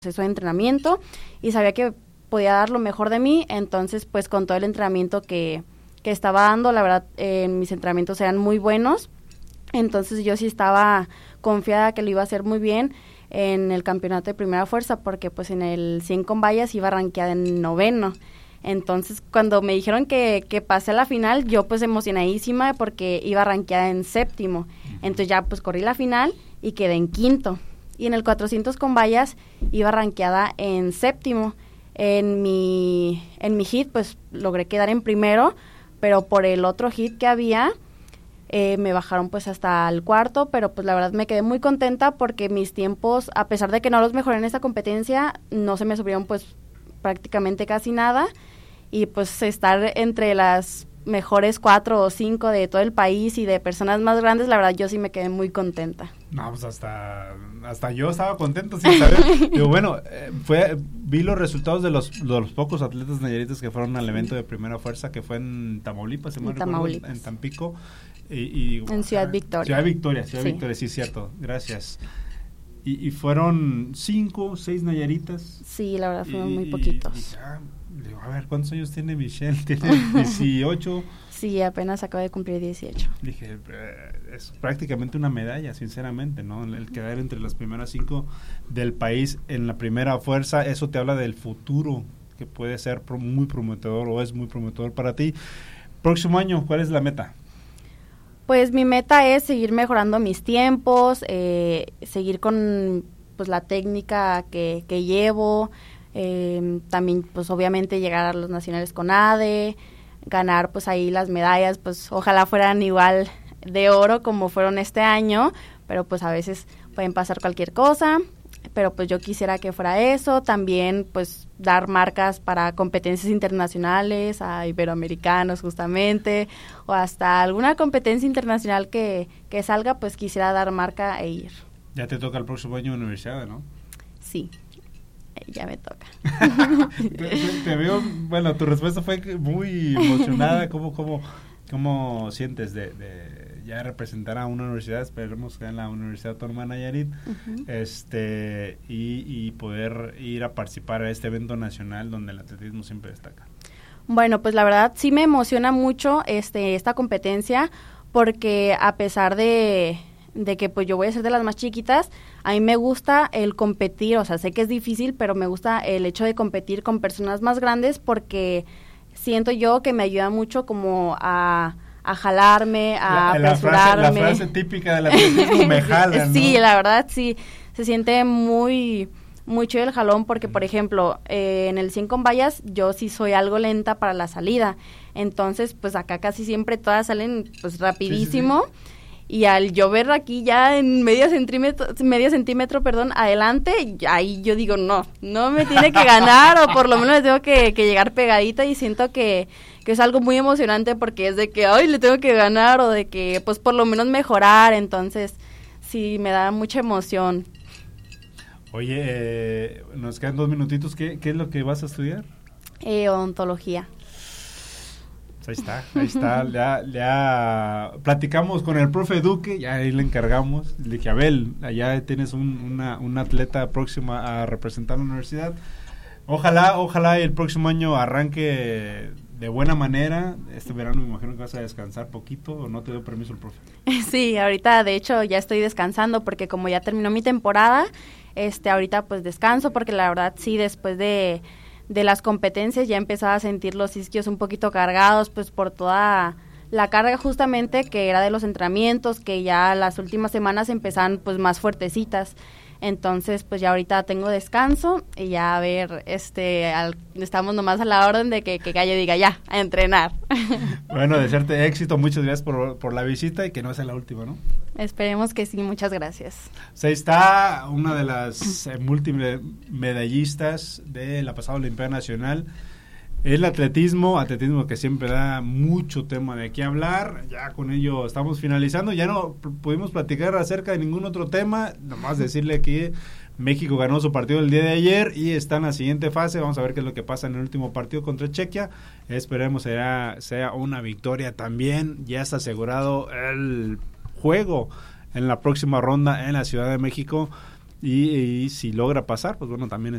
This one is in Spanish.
proceso de entrenamiento y sabía que podía dar lo mejor de mí, entonces pues con todo el entrenamiento que estaba dando, la verdad mis entrenamientos eran muy buenos, entonces yo sí estaba confiada que lo iba a hacer muy bien en el campeonato de primera fuerza, porque pues en el 100 con vallas iba rankeada en 9º. Entonces, cuando me dijeron que pasé a la final, yo pues emocionadísima porque iba rankeada en 7º. Entonces ya pues corrí la final y quedé en 5º. Y en el 400 con vallas iba rankeada en 7º. En mi hit pues logré quedar en 1º, pero por el otro hit que había me bajaron pues hasta el 4º, pero pues la verdad me quedé muy contenta porque mis tiempos, a pesar de que no los mejoré en esta competencia, no se me subieron pues prácticamente casi nada, y pues estar entre las mejores 4 o 5 de todo el país y de personas más grandes, la verdad yo sí me quedé muy contenta. No, pues hasta yo estaba contento sin saber. Digo, bueno, vi los resultados de los pocos atletas nayaritas que fueron al evento de primera fuerza, que fue en Tamaulipas, en Tampico. En Ciudad Victoria. Ciudad Victoria, sí, cierto, gracias. Y fueron 5, 6 nayaritas. Sí, la verdad fueron muy poquitos. Digo, a ver, ¿cuántos años tiene Michelle? ¿Tiene 18? Sí, apenas acaba de cumplir 18. Dije, es prácticamente una medalla, sinceramente, ¿no? El quedar entre las primeras 5 del país en la primera fuerza, eso te habla del futuro, que puede ser muy prometedor o es muy prometedor para ti. Próximo año, ¿cuál es la meta? Pues mi meta es seguir mejorando mis tiempos, seguir con pues la técnica que llevo, también pues obviamente llegar a los nacionales con ADE, ganar pues ahí las medallas, pues ojalá fueran igual de oro como fueron este año, pero pues a veces pueden pasar cualquier cosa, pero pues yo quisiera que fuera eso, también pues dar marcas para competencias internacionales, a iberoamericanos justamente, o hasta alguna competencia internacional que salga, pues quisiera dar marca e ir. Ya te toca el próximo año universidad, ¿no? Sí, ya me toca. te veo, bueno, tu respuesta fue muy emocionada. ¿Cómo sientes de ya representar a una universidad? Esperemos que en la Universidad Autónoma de Nayarit, y poder ir a participar a este evento nacional donde el atletismo siempre destaca. Bueno, pues la verdad sí me emociona mucho esta competencia, porque a pesar de que pues yo voy a ser de las más chiquitas, a mí me gusta el competir, o sea, sé que es difícil, pero me gusta el hecho de competir con personas más grandes, porque siento yo que me ayuda mucho como a jalarme, a apresurarme. La frase típica del atletismo, me jalan, ¿no? Sí, la verdad sí, se siente muy chido el jalón, porque por ejemplo, en el 100 con vallas yo sí soy algo lenta para la salida, entonces pues acá casi siempre todas salen pues rapidísimo. Sí. Y al yo ver aquí ya en medio centímetro, adelante, ahí yo digo, no me tiene que ganar, o por lo menos tengo que llegar pegadita, y siento que es algo muy emocionante, porque es de que, ay, le tengo que ganar, o de que, pues, por lo menos mejorar, entonces, sí, me da mucha emoción. Oye, nos quedan 2 minutitos, ¿qué es lo que vas a estudiar? Odontología. Ahí está, ya platicamos con el profe Duque, ya ahí le encargamos, le dije, Abel, allá tienes un atleta próxima a representar la universidad, ojalá el próximo año arranque de buena manera. Este verano me imagino que vas a descansar poquito, ¿o no te dio permiso el profe? Sí, ahorita de hecho ya estoy descansando, porque como ya terminó mi temporada, ahorita pues descanso, porque la verdad sí, después de las competencias ya empezaba a sentir los isquios un poquito cargados, pues por toda la carga justamente que era de los entrenamientos, que ya las últimas semanas empezaban pues más fuertecitas. Entonces pues ya ahorita tengo descanso, y ya a ver, estamos nomás a la orden de que Gallo diga ya, a entrenar. Bueno, desearte éxito, muchas gracias por la visita, y que no sea la última, ¿no? Esperemos que sí, muchas gracias. O ahí está una de las múltiples medallistas de la pasada Olimpiada Nacional. El atletismo que siempre da mucho tema de qué hablar. Ya con ello estamos finalizando, ya no pudimos platicar acerca de ningún otro tema, nomás decirle que México ganó su partido el día de ayer y está en la siguiente fase. Vamos a ver qué es lo que pasa en el último partido contra Chequia. Esperemos sea una victoria también. Ya está asegurado el juego en la próxima ronda en la Ciudad de México y si logra pasar, pues bueno, también